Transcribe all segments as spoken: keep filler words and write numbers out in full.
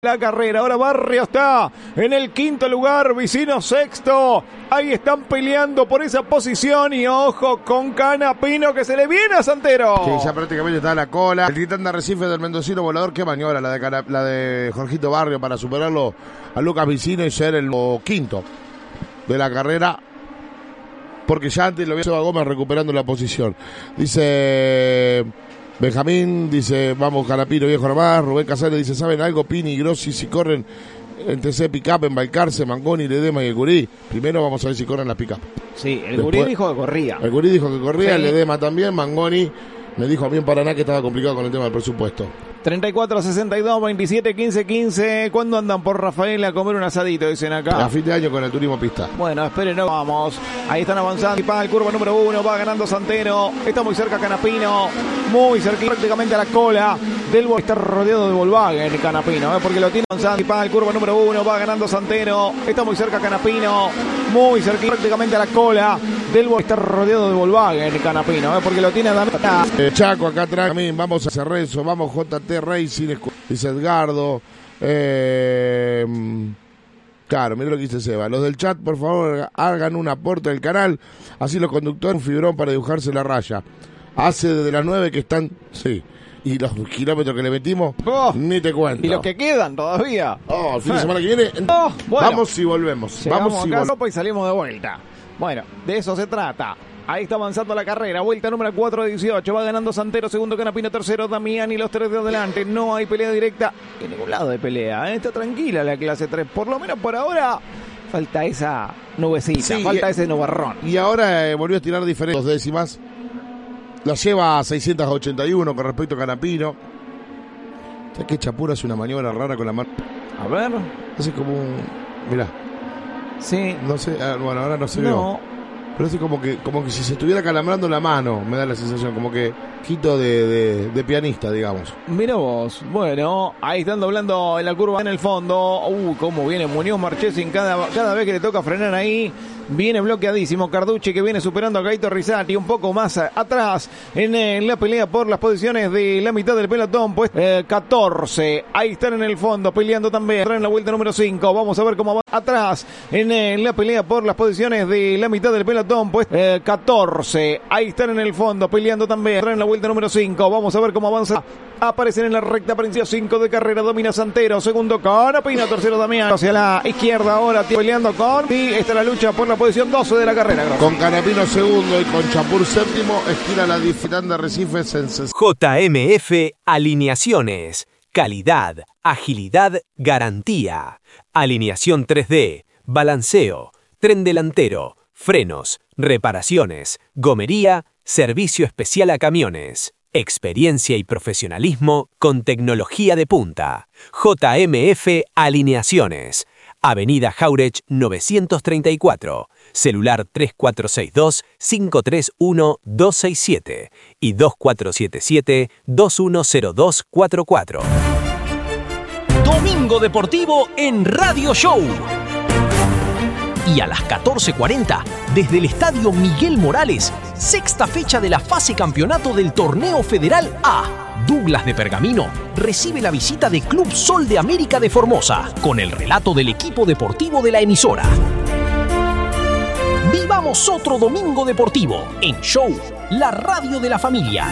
La carrera, ahora Barrio está en el quinto lugar, Vicino sexto, ahí están peleando por esa posición y ojo con Canapino que se le viene a Santero. Que ya prácticamente está a la cola, el titán de Arrecife del mendocino volador, qué maniobra la de, Cana, la de Jorgito Barrio para superarlo a Lucas Vicino y ser el quinto de la carrera, porque ya antes lo había a Gómez recuperando la posición. Dice Benjamín, dice, vamos Canapino viejo nomás. Rubén Casares dice, ¿saben algo? Pini y Grossi si corren en T C Pickup, en Balcarce, Mangoni, Ledema y el Gurí. Primero vamos a ver si corren las Pickup. Sí, el Gurí dijo que corría. El Gurí dijo que corría, sí. El Ledema también, Mangoni me dijo a mí en Paraná que estaba complicado con el tema del presupuesto. treinta y cuatro, sesenta y dos, veintisiete, quince, quince. ¿Cuándo andan por Rafael a comer un asadito? Dicen acá. A fin de año con el turismo pista. Bueno, esperen, no vamos. Ahí están avanzando. Y para el curva número uno. Va ganando Santero. Está muy cerca Canapino. Muy cerca, prácticamente a la cola del Volkswagen. Está rodeado de Volkswagen Canapino, ¿eh? Porque lo tiene avanzando. Y para el curva número uno. Va ganando Santero. Está muy cerca Canapino. Muy cerca, prácticamente a la cola del Volkswagen. Está rodeado de Volkswagen Canapino, ¿eh? Porque lo tiene a Damián. Eh, Chaco acá atrás. También vamos a hacer eso. Vamos J T Racing, dice Edgardo. Eh, claro, mira lo que dice Seba. Los del chat, por favor, hagan un aporte al canal. Así los conductores un fibrón para dibujarse la raya. Hace desde las nueve que están. Sí. Y los kilómetros que le metimos, oh, ni te cuento. Y los que quedan todavía. Oh, el fin de semana que viene. Oh, bueno, vamos y volvemos. Vamos y volvemos. Y salimos de vuelta. Bueno, de eso se trata. Ahí está avanzando la carrera, vuelta número cuatro dieciocho, va ganando Santero, segundo Canapino, tercero Damián y los tres de adelante. No hay pelea directa en ningún lado de pelea, ¿eh? Está tranquila la clase tres, por lo menos por ahora. Falta esa nubecita, sí, falta y, ese nubarrón. Y ahora eh, volvió a tirar diferentes dos décimas. La lleva a seiscientos ochenta y uno con respecto a Canapino. ¿Sabes qué? Chapura hace una maniobra rara con la mano? A ver. Hace como un... Mirá. Sí. No sé, bueno, ahora no se ve. No. Pero es como que, como que si se estuviera calambrando la mano, me da la sensación, como que quito de, de, de pianista, digamos. Mira vos, bueno, ahí están doblando en la curva en el fondo. Uh, cómo viene Muñoz Marchesín cada, cada vez que le toca frenar ahí. Viene bloqueadísimo Carducci, que viene superando a Gaito Rizzati un poco más atrás en, en la pelea por las posiciones de la mitad del pelotón, pues eh, catorce, ahí están en el fondo peleando también en la vuelta número cinco, vamos a ver cómo va atrás en, en la pelea por las posiciones de la mitad del pelotón, pues eh, catorce, ahí están en el fondo peleando también en la vuelta número cinco, vamos a ver cómo avanza. Aparecen en la recta principal cinco de carrera, domina Santero, segundo Canapino, tercero Damián, hacia la izquierda ahora peleando con, y esta es la lucha por la posición doce de la carrera. Gracias. Con Canapino segundo y con Chapur séptimo, estira la disfrután de Arrecifes en J M F Alineaciones, calidad, agilidad, garantía, alineación tres D, balanceo, tren delantero, frenos, reparaciones, gomería, servicio especial a camiones. Experiencia y profesionalismo con tecnología de punta. J M F Alineaciones. Avenida Jauregui novecientos treinta y cuatro. Celular tres cuatro seis dos, cinco tres uno, dos seis siete y dos cuatro siete siete, dos uno cero dos cuatro cuatro. Domingo Deportivo en Radio Show. Y a las catorce cuarenta, desde el Estadio Miguel Morales, sexta fecha de la fase campeonato del Torneo Federal A. Douglas de Pergamino recibe la visita de Club Sol de América de Formosa, con el relato del equipo deportivo de la emisora. Vivamos otro Domingo Deportivo en Show, la radio de la familia.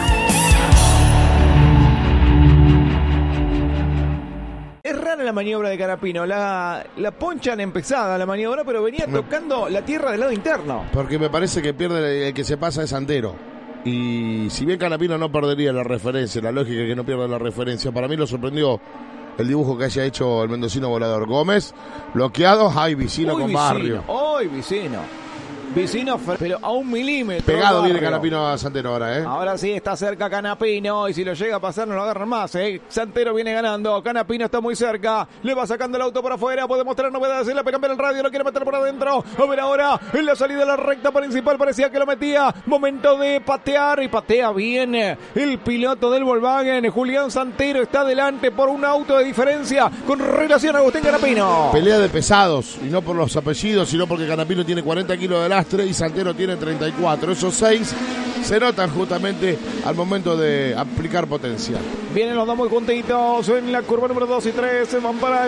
Es rara la maniobra de Canapino, la, la ponchan empezada la maniobra, pero venía tocando la tierra del lado interno. Porque me parece que pierde el que se pasa es Santero. Y si bien Canapino no perdería la referencia, la lógica es que no pierda la referencia, para mí lo sorprendió el dibujo que haya hecho el mendocino volador. Gómez, bloqueado, ay, Vicino con Vicino, Barrio. ¡Ay, Vicino! Vicino, pero a un milímetro. Pegado viene Canapino a Santero ahora, ¿eh? Ahora sí está cerca Canapino y si lo llega a pasar no lo agarran más, ¿eh? Santero viene ganando, Canapino está muy cerca, le va sacando el auto por afuera, puede mostrar novedades en la P en el radio, lo quiere meter por adentro. A ver ahora, en la salida de la recta principal parecía que lo metía. Momento de patear y patea bien el piloto del Volkswagen. Julián Santero está adelante por un auto de diferencia con relación a Agustín Canapino. Pelea de pesados y no por los apellidos, sino porque Canapino tiene cuarenta kilos de lastre y Santero tiene treinta y cuatro. Esos seis se notan justamente al momento de aplicar potencia. Vienen los dos muy juntitos en la curva número dos y tres. Se van para